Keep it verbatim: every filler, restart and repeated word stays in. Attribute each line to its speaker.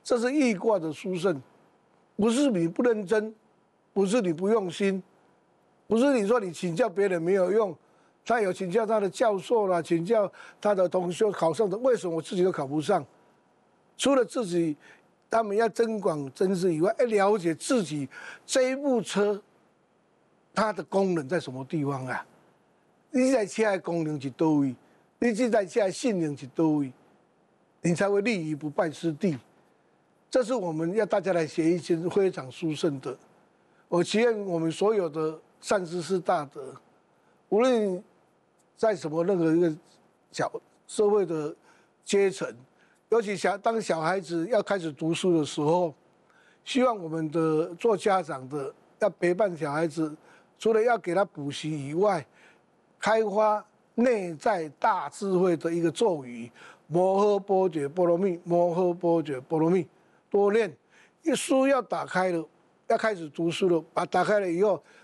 Speaker 1: 这是易卦的殊胜，不是你不认真，不是你不用心，不是你说你请教别人没有用，他有请教他的教授啦，请教他的同学考上的，为什么我自己都考不上？除了自己他们要增广增知以外，要了解自己这一部车它的功能在什么地方啊？你这台车的功能是多位？你这台车的性能是多位？你才会立于不败之地。这是我们要大家来学一些非常殊胜的。我祈愿我们所有的善知识大德，无论在什么任何一个小社会的阶层，尤其小当小孩子要开始读书的时候，希望我们的做家长的要陪伴小孩子，除了要给他补习以外，开发内在大智慧的一个咒语：摩诃般觉波罗蜜，摩诃般觉波罗蜜。多练，一书要打开了，要开始读书了，把打开了以后，